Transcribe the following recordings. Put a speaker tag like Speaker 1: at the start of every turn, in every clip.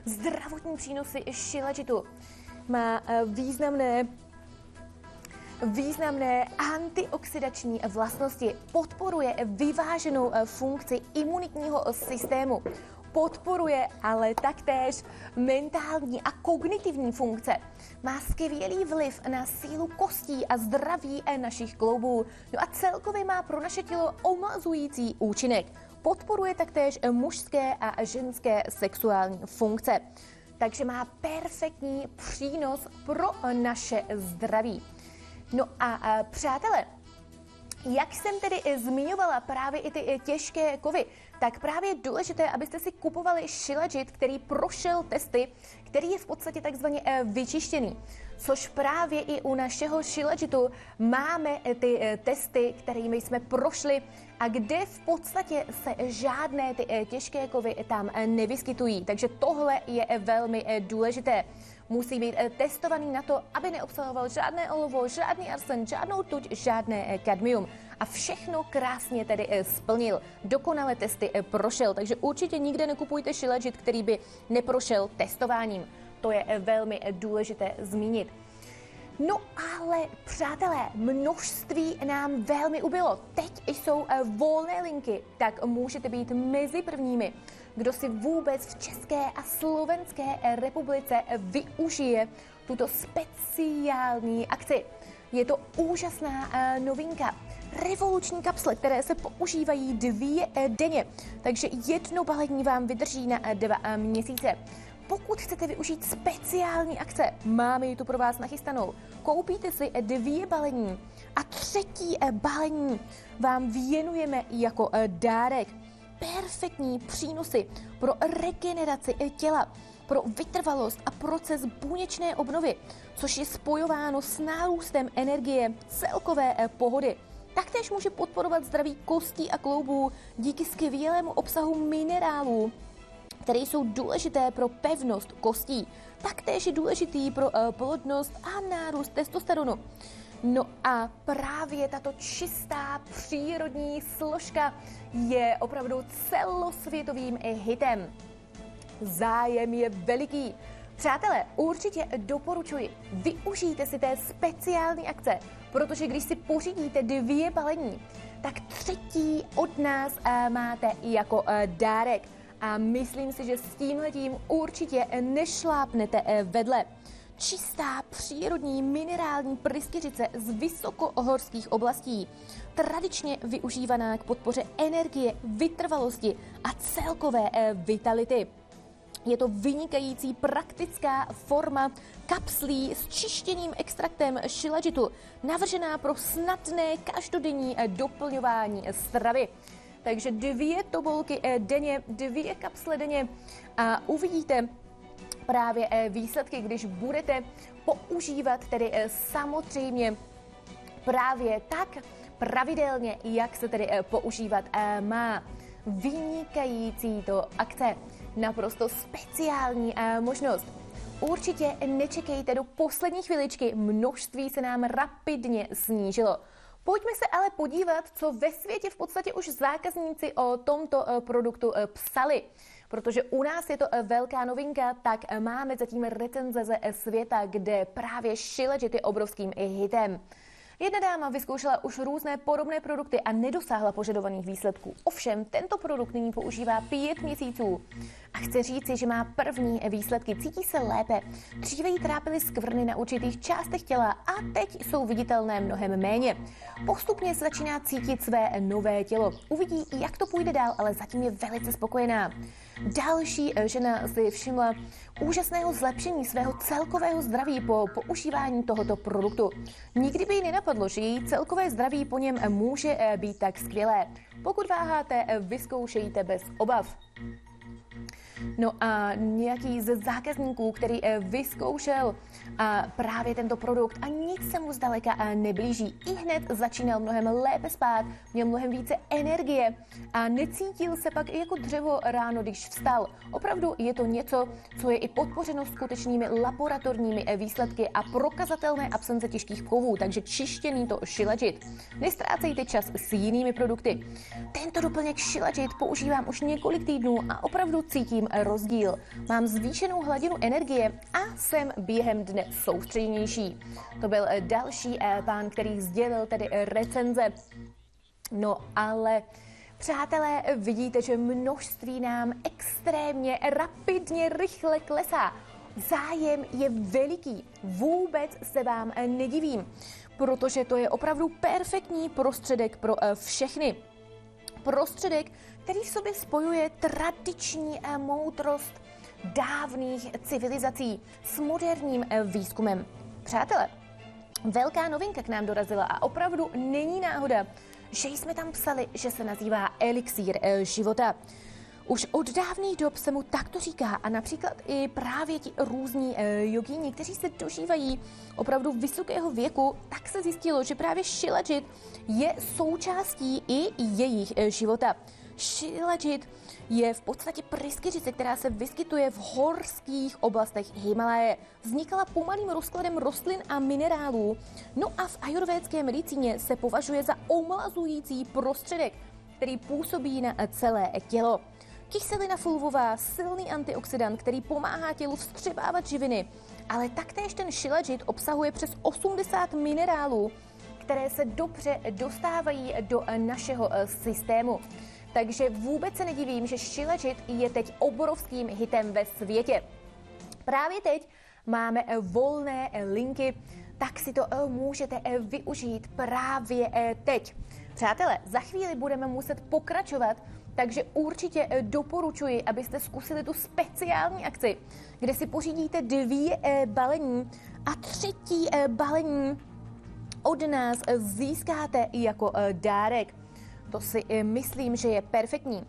Speaker 1: zdravotní přínosy Shilajittu. Má významné antioxidační vlastnosti, podporuje vyváženou funkci imunitního systému, podporuje ale taktéž mentální a kognitivní funkce. Má skvělý vliv na sílu kostí a zdraví našich kloubů. No a celkově má pro naše tělo omazující účinek. Podporuje taktéž mužské a ženské sexuální funkce. Takže má perfektní přínos pro naše zdraví. No a přátelé, jak jsem tedy zmiňovala právě i ty těžké kovy, tak právě je důležité, abyste si kupovali Shilajit, který prošel testy, který je v podstatě takzvaně vyčištěný. Což právě i u našeho Shilajittu máme ty testy, kterými jsme prošli a kde v podstatě se žádné ty těžké kovy tam nevyskytují. Takže tohle je velmi důležité. Musí být testovaný na to, aby neobsahoval žádné olovo, žádný arsen, žádnou tuť, žádné kadmium. A všechno krásně tedy splnil. Dokonale testy prošel, takže určitě nikde nekupujte Shilajit, který by neprošel testováním. To je velmi důležité zmínit. No ale přátelé, množství nám velmi ubylo. Teď jsou volné linky, tak můžete být mezi prvními, kdo si vůbec v České a Slovenské republice využije tuto speciální akci. Je to úžasná novinka. Revoluční kapsle, které se používají 2 denně, takže jedno balení vám vydrží na 2 měsíce. Pokud chcete využít speciální akce, máme ji tu pro vás nachystanou. Koupíte si 2 balení a 3. balení vám věnujeme jako dárek. Perfektní přínosy pro regeneraci těla, pro vytrvalost a proces buněčné obnovy, což je spojováno s nárůstem energie celkové pohody. Taktéž může podporovat zdraví kostí a kloubů díky skvělému obsahu minerálů, které jsou důležité pro pevnost kostí. Taktéž je důležitý pro plodnost a nárůst testosteronu. No a právě tato čistá přírodní složka je opravdu celosvětovým hitem. Zájem je veliký. Přátelé, určitě doporučuji, využijte si té speciální akce, protože když si pořídíte 2 balení, tak 3. od nás máte jako dárek. A myslím si, že s tímhletím určitě nešlápnete vedle. Čistá přírodní minerální pryskyřice z vysokohorských oblastí, tradičně využívaná k podpoře energie, vytrvalosti a celkové vitality. Je to vynikající praktická forma kapslí s čištěným extraktem Shilajittu, navržená pro snadné každodenní doplňování stravy. Takže 2 tobolky denně, 2 kapsle denně a uvidíte právě výsledky, když budete používat tedy samozřejmě právě tak pravidelně, jak se tedy používat má. Vynikající to akce, naprosto speciální možnost. Určitě nečekejte do poslední chviličky, množství se nám rapidně snížilo. Pojďme se ale podívat, co ve světě v podstatě už zákazníci o tomto produktu psali. Protože u nás je to velká novinka, tak máme zatím recenze ze světa, kde právě Shilajit je obrovským hitem. Jedna dáma vyzkoušela už různé podobné produkty a nedosáhla požadovaných výsledků. Ovšem, tento produkt nyní používá 5 měsíců. A chce říci, že má první výsledky, cítí se lépe. Dříve jí trápily skvrny na určitých částech těla a teď jsou viditelné mnohem méně. Postupně se začíná cítit své nové tělo. Uvidí, jak to půjde dál, ale zatím je velice spokojená. Další žena si všimla úžasného zlepšení svého celkového zdraví po používání tohoto produktu. Nikdy by jí nenapadlo, že její celkové zdraví po něm může být tak skvělé. Pokud váháte, vyzkoušejte bez obav. No a nějaký ze zákazníků, který vyzkoušel právě tento produkt a nic se mu zdaleka neblíží. Ihned začínal mnohem lépe spát, měl mnohem více energie a necítil se pak jako dřevo ráno, když vstal. Opravdu je to něco, co je i podpořeno skutečnými laboratorními výsledky a prokazatelné absence těžkých kovů, takže čištěný to Shilajit. Nestrácejte čas s jinými produkty. Tento doplněk Shilajit používám už několik týdnů a opravdu cítím rozdíl. Mám zvýšenou hladinu energie a jsem během dne soustředěnější. To byl další pán, který sdělil tedy recenze. No ale přátelé, vidíte, že množství nám extrémně, rapidně, rychle klesá. Zájem je veliký, vůbec se vám nedivím, protože to je opravdu perfektní prostředek pro všechny. Prostředek, který v sobě spojuje tradiční moudrost dávných civilizací s moderním výzkumem. Přátelé, velká novinka k nám dorazila a opravdu není náhoda, že jsme tam psali, že se nazývá elixír života. Už od dávných dob se mu takto říká a například i právě ti různí jogíni, kteří se dožívají opravdu vysokého věku, tak se zjistilo, že právě Shilajit je součástí i jejich života. Shilajit je v podstatě pryskyřice, která se vyskytuje v horských oblastech Himaláje. Vznikala pomalým rozkladem rostlin a minerálů. No a v ajurvédské medicíně se považuje za omlazující prostředek, který působí na celé tělo. Kyselina fulvová, silný antioxidant, který pomáhá tělu vstřebávat živiny, ale taktéž ten Shilajit obsahuje přes 80 minerálů, které se dobře dostávají do našeho systému. Takže vůbec se nedivím, že Shilajit je teď obrovským hitem ve světě. Právě teď máme volné linky, tak si to můžete využít právě teď. Přátelé, za chvíli budeme muset pokračovat, takže určitě doporučuji, abyste zkusili tu speciální akci, kde si pořídíte 2 balení a 3. balení od nás získáte jako dárek. To si myslím, že je perfektní.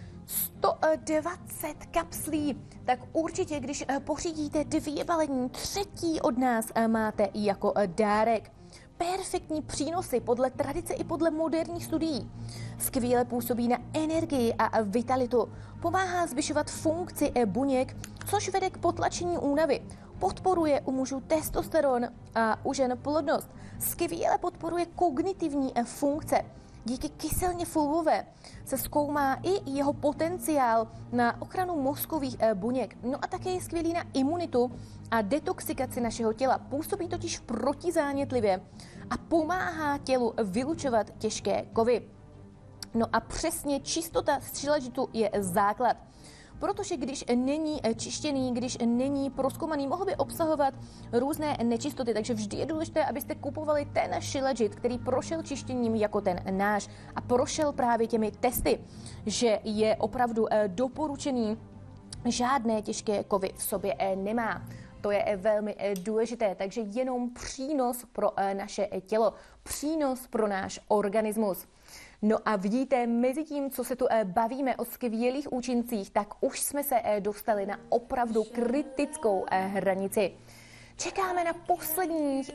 Speaker 1: 120 kapslí, tak určitě, když pořídíte 2 balení, 3. od nás máte jako dárek. Perfektní přínosy podle tradice i podle moderních studií. Skvěle působí na energii a vitalitu. Pomáhá zvyšovat funkci buněk, což vede k potlačení únavy. Podporuje u mužů testosteron a u žen plodnost. Skvěle podporuje kognitivní funkce. Díky kyselně fulvové se zkoumá i jeho potenciál na ochranu mozkových buněk. No a také je skvělý na imunitu a detoxikaci našeho těla. Působí totiž protizánětlivě a pomáhá tělu vylučovat těžké kovy. No a přesně čistota Shilajitu je základ. Protože když není čištěný, když není prozkoumaný, mohl by obsahovat různé nečistoty. Takže vždy je důležité, abyste kupovali ten Shilajit, který prošel čištěním jako ten náš a prošel právě těmi testy, že je opravdu doporučený, žádné těžké kovy v sobě nemá. To je velmi důležité, takže jenom přínos pro naše tělo, přínos pro náš organismus. No a vidíte, mezi tím, co se tu bavíme o skvělých účincích, tak už jsme se dostali na opravdu kritickou hranici. Čekáme na posledních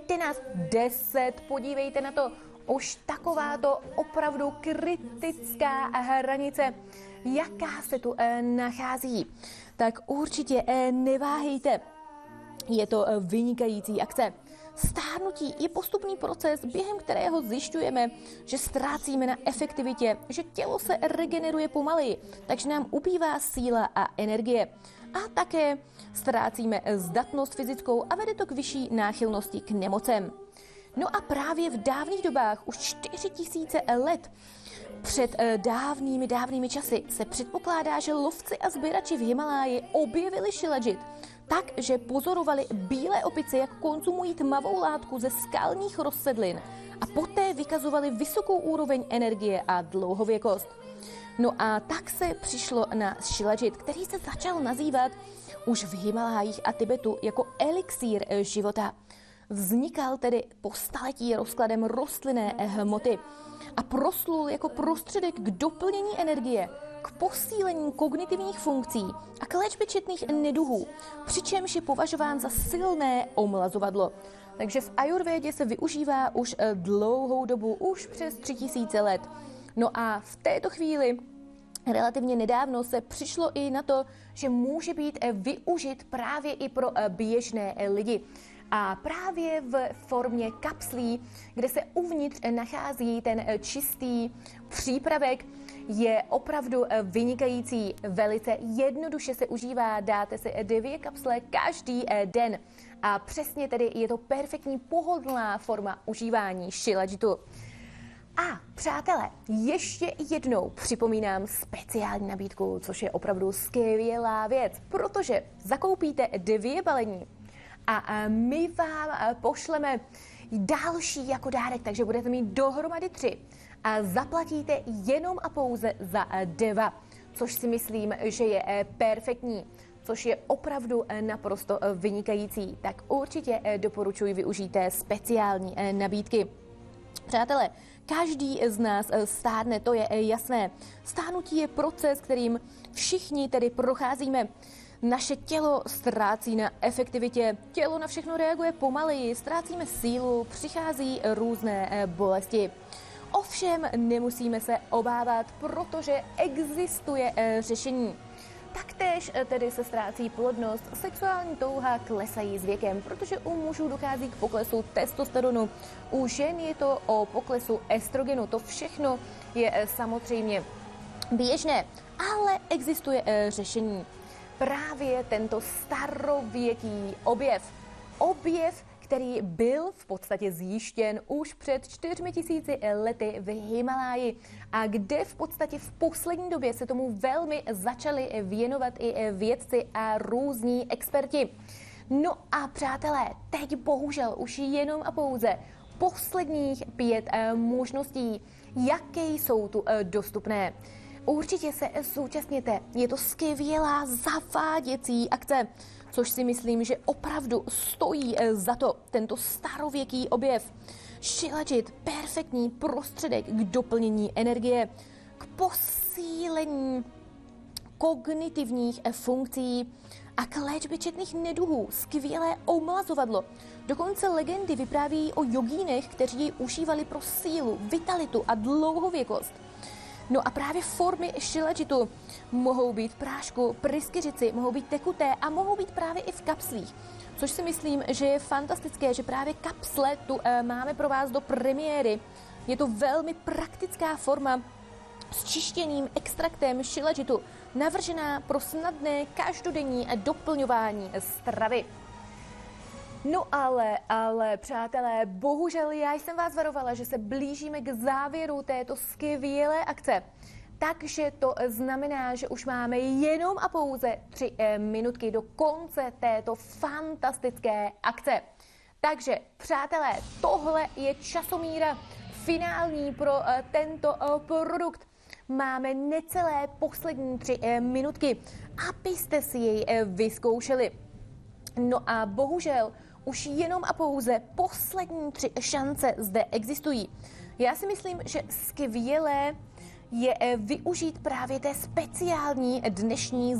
Speaker 1: 10, podívejte na to, už takováto opravdu kritická hranice, jaká se tu nachází. Tak určitě neváhejte, je to vynikající akce. Stárnutí je postupný proces, během kterého zjišťujeme, že ztrácíme na efektivitě, že tělo se regeneruje pomaleji, takže nám ubývá síla a energie. A také ztrácíme zdatnost fyzickou a vede to k vyšší náchylnosti k nemocem. No a právě v dávných dobách, už 4000 let před dávnými časy, se předpokládá, že lovci a sběrači v Himaláji objevili Shilajit, takže pozorovali bílé opice, jak konzumují tmavou látku ze skalních rozsedlin a poté vykazovali vysokou úroveň energie a dlouhověkost. No a tak se přišlo na Shilajit, který se začal nazývat už v Himalájích a Tibetu jako elixír života. Vznikal tedy po staletí rozkladem rostlinné hmoty a proslul jako prostředek k doplnění energie, k posílení kognitivních funkcí a k léčbě četných neduhů, přičemž je považován za silné omlazovadlo. Takže v ajurvédě se využívá už dlouhou dobu, už přes 3000 let. No a v této chvíli, relativně nedávno, se přišlo i na to, že může být využit právě i pro běžné lidi. A právě v formě kapslí, kde se uvnitř nachází ten čistý přípravek, je opravdu vynikající, velice jednoduše se užívá, dáte si 2 kapsle každý den. A přesně tedy je to perfektní pohodlná forma užívání Shilajit-u. A přátelé, ještě jednou připomínám speciální nabídku, což je opravdu skvělá věc, protože zakoupíte 2 balení a my vám pošleme další jako dárek, takže budete mít dohromady 3 a zaplatíte jenom a pouze za 2, což si myslím, že je perfektní, což je opravdu naprosto vynikající. Tak určitě doporučuji využít té speciální nabídky. Přátelé, každý z nás stárne, to je jasné. Stárnutí je proces, kterým všichni tedy procházíme. Naše tělo ztrácí na efektivitě, tělo na všechno reaguje pomaleji, ztrácíme sílu, přichází různé bolesti. Ovšem nemusíme se obávat, protože existuje řešení. Taktéž tedy se ztrácí plodnost, sexuální touha klesají s věkem, protože u mužů dochází k poklesu testosteronu, u žen je to o poklesu estrogenu, to všechno je samozřejmě běžné, ale existuje řešení. Právě tento starověký objev, který byl v podstatě zjištěn už před 4000 lety v Himaláji a kde v podstatě v poslední době se tomu velmi začali věnovat i vědci a různí experti. No a přátelé, teď bohužel už jenom a pouze posledních 5 možností, jaké jsou tu dostupné. Určitě se zúčastněte, je to skvělá zaváděcí akce, což si myslím, že opravdu stojí za to, tento starověký objev. Shilajit, perfektní prostředek k doplnění energie, k posílení kognitivních funkcí a k léčbě četných neduhů, skvělé omlazovadlo. Dokonce legendy vypráví o jogínech, kteří jej užívali pro sílu, vitalitu a dlouhověkost. No a právě formy Shilajitu mohou být v prášku, pryskyřici, mohou být tekuté a mohou být právě i v kapslích. Což si myslím, že je fantastické, že právě kapsle tu máme pro vás do premiéry. Je to velmi praktická forma s čištěným extraktem Shilajitu, navržená pro snadné každodenní doplňování stravy. No ale přátelé, bohužel já jsem vás varovala, že se blížíme k závěru této skvělé akce. Takže to znamená, že už máme jenom a pouze 3 minutky do konce této fantastické akce. Takže přátelé, tohle je časomíra finální pro tento produkt. Máme necelé poslední 3 minutky, abyste si jej vyzkoušeli. No a bohužel už jenom a pouze poslední 3 šance zde existují. Já si myslím, že skvělé je využít právě té speciální dnešní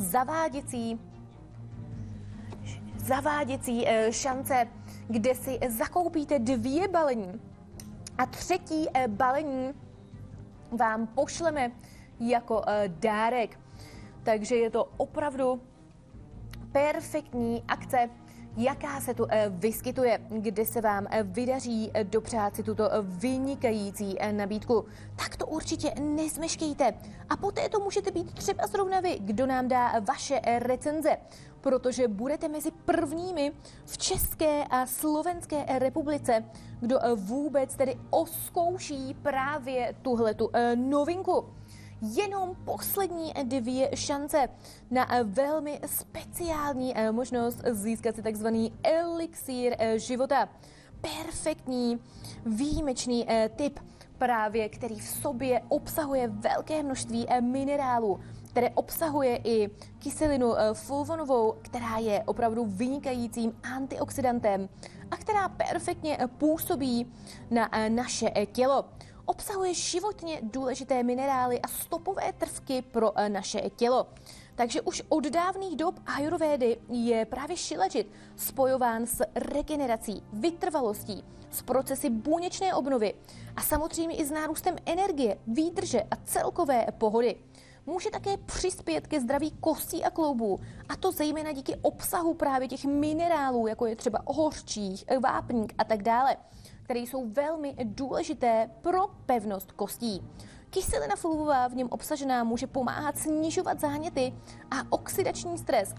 Speaker 1: zaváděcí šance, kde si zakoupíte 2 balení a 3. balení vám pošleme jako dárek. Takže je to opravdu perfektní akce, jaká se tu vyskytuje, kdy se vám vydaří dopřát si tuto vynikající nabídku. Tak to určitě nezmeškejte. A poté to můžete být třeba zrovna vy, kdo nám dá vaše recenze, protože budete mezi prvními v České a Slovenské republice, kdo vůbec tedy oskouší právě tuhletu novinku. Jenom poslední 2 šance na velmi speciální možnost získat si takzvaný elixír života. Perfektní, výjimečný typ, právě který v sobě obsahuje velké množství minerálů, které obsahuje i kyselinu fulvonovou, která je opravdu vynikajícím antioxidantem a která perfektně působí na naše tělo. Obsahuje životně důležité minerály a stopové prvky pro naše tělo. Takže už od dávných dob ajurvédy je právě Shilajit spojován s regenerací, vytrvalostí, s procesy buněčné obnovy a samozřejmě i s nárůstem energie, výdrže a celkové pohody. Může také přispět ke zdraví kostí a kloubů, a to zejména díky obsahu právě těch minerálů, jako je třeba hořčích, vápník a tak dále, které jsou velmi důležité pro pevnost kostí. Kyselina fulvová v něm obsažená může pomáhat snižovat záněty a oxidační stres